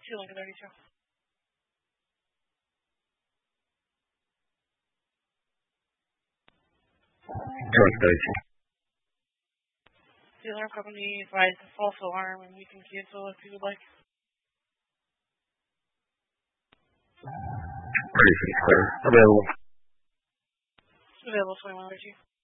Lincoln 32. Charlie 32. The alarm company advised a false alarm, and we can cancel if you would like. 36, sir. Available. Available 2132.